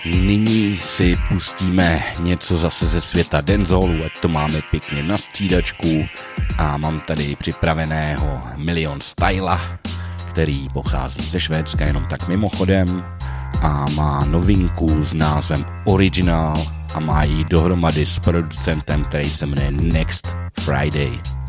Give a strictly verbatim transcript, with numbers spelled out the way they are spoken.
Nyní si pustíme něco zase ze světa dancehall, ať to máme pěkně na střídačku, a mám tady připraveného Milion Styla, který pochází ze Švédska, jenom tak mimochodem, a má novinku s názvem Original a má ji dohromady s producentem, který se jmenuje Next Friday.